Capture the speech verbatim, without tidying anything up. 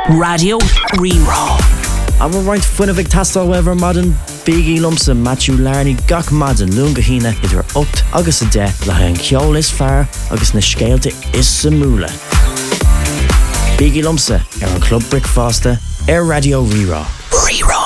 Radio Rerá. A bhar roiint fuinna bheith tastal weber madan Biggie Lumsa Matthew Larney gach madan lunga hína idir ocht agus a de le an ceol is fear agus na scéalte is sa múla. Biggie Lumsa ar an Club Brickfaster ar Radio Rerá. Rerá.